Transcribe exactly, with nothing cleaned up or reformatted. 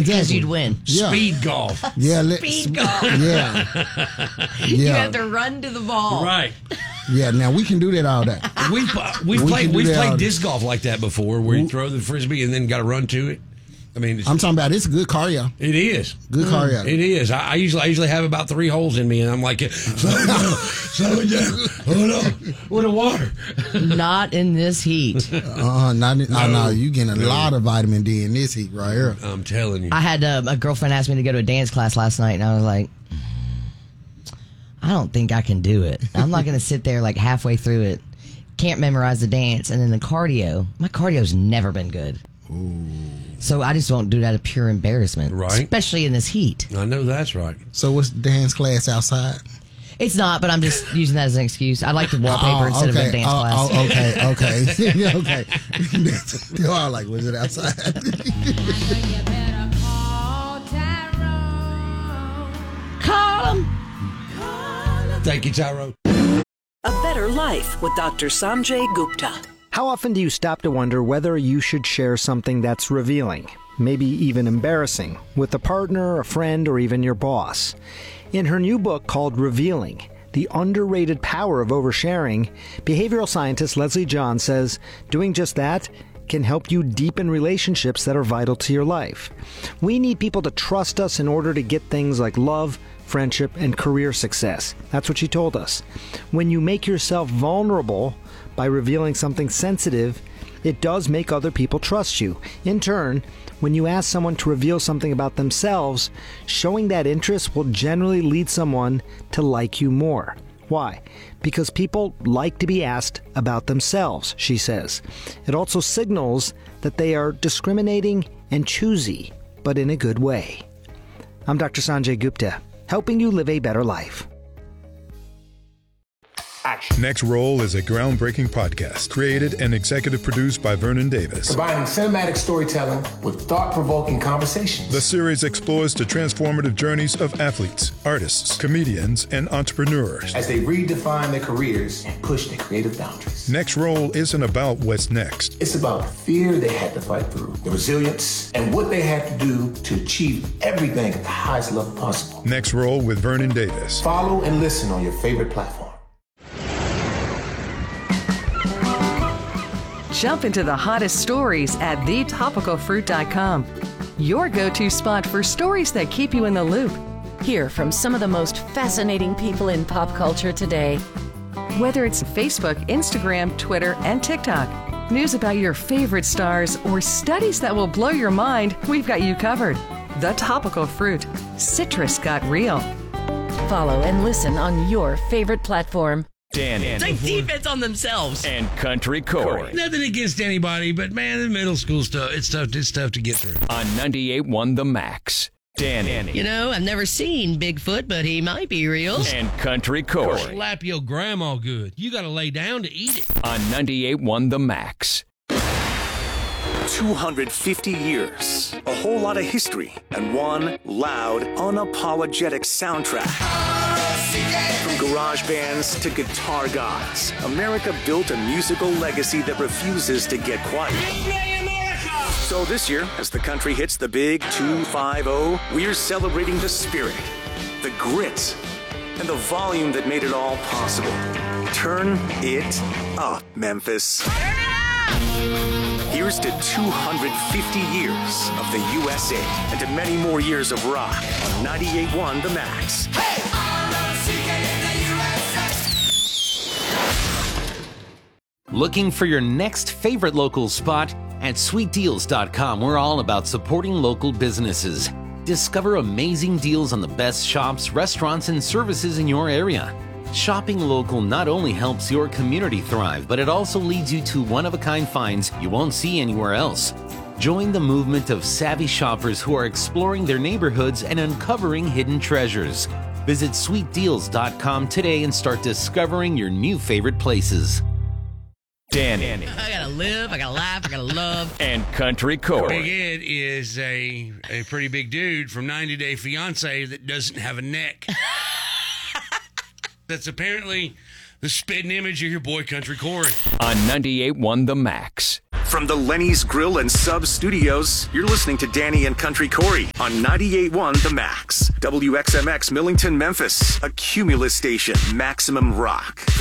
Because you'd win. Yeah. Speed golf. Yeah. Let, Speed golf. Yeah. Yeah. You have to run to the ball. Right. Yeah. Now we can do that all day. We've, we've We played, can do we've that all played day. disc golf like that before, where you throw the frisbee and then got to run to it. I mean, it's, I'm talking about it's a good cardio. it is. Good cardio. It is. I, I usually I usually have about three holes in me, and I'm like, slow it down, slow it down, hold on, with the water. Not in this heat. Uh, not, no. Oh, no, you getting a No. lot of vitamin D in this heat right here. I'm telling you. I had uh, a girlfriend ask me to go to a dance class last night, and I was like, I don't think I can do it. I'm not going to sit there like halfway through it, can't memorize the dance, and then the cardio. My cardio's never been good. Ooh. So I just won't do that out of pure embarrassment, Right. especially in this heat. I know that's right. So what's the dance class outside? It's not, but I'm just using that as an excuse. I like to wallpaper Oh, instead okay. of a dance oh, class. Oh, okay, okay. Yeah, okay. They're all like, was it outside? Call him. Thank you, Tyro. A Better Life with Doctor Sanjay Gupta. How often do you stop to wonder whether you should share something that's revealing, maybe even embarrassing, with a partner, a friend, or even your boss? In her new book called Revealing, The Underrated Power of Oversharing, behavioral scientist Leslie John says doing just that can help you deepen relationships that are vital to your life. We need people to trust us in order to get things like love, friendship, and career success. That's what she told us. When you make yourself vulnerable by revealing something sensitive, it does make other people trust you. In turn, when you ask someone to reveal something about themselves, showing that interest will generally lead someone to like you more. Why? Because people like to be asked about themselves, she says. It also signals that they are discriminating and choosy, but in a good way. I'm Doctor Sanjay Gupta, helping you live a better life. Next Roll is a groundbreaking podcast created and executive produced by Vernon Davis. Combining cinematic storytelling with thought-provoking conversations. The series explores the transformative journeys of athletes, artists, comedians, and entrepreneurs as they redefine their careers and push their creative boundaries. Next Roll isn't about what's next. It's about the fear they had to fight through, the resilience, and what they had to do to achieve everything at the highest level possible. Next Roll with Vernon Davis. Follow and listen on your favorite platform. Jump into the hottest stories at the topical fruit dot com. Your go-to spot for stories that keep you in the loop. Hear from some of the most fascinating people in pop culture today. Whether it's Facebook, Instagram, Twitter, and TikTok, news about your favorite stars, or studies that will blow your mind, we've got you covered. The Topical Fruit. Citrus got real. Follow and listen on your favorite platform. Danny. Take defense on themselves. And Country Corey. Nothing against anybody, but man, the middle school stuff, it's tough, it's tough to get through. On ninety-eight point one The Max. Danny. You know, I've never seen Bigfoot, but he might be real. And Country Corey. Slap your grandma good. You got to lay down to eat it. On ninety-eight point one The Max. two hundred fifty years, a whole lot of history, and one loud, unapologetic soundtrack. From garage bands to guitar gods, America built a musical legacy that refuses to get quiet. So this year, as the country hits the big two five oh, we're celebrating the spirit, the grit, and the volume that made it all possible. Turn it up, Memphis. Here's to two hundred fifty years of the U S A and to many more years of rock on ninety-eight point one The Max. Hey! Looking for your next favorite local spot? At sweet deals dot com, we're all about supporting local businesses. Discover amazing deals on the best shops, restaurants, and services in your area. Shopping local not only helps your community thrive, but it also leads you to one-of-a-kind finds you won't see anywhere else. Join the movement of savvy shoppers who are exploring their neighborhoods and uncovering hidden treasures. Visit sweet deals dot com today and start discovering your new favorite places. Danny. I gotta live, I gotta laugh, I gotta love. And Country Corey. Big Ed is a, a pretty big dude from ninety day fiance that doesn't have a neck. That's apparently the spitting image of your boy Country Corey. On ninety-eight point one The Max. From the Lenny's Grill and Sub Studios, you're listening to Danny and Country Corey on ninety-eight point one The Max. W X M X Millington, Memphis, a Cumulus station, Maximum Rock.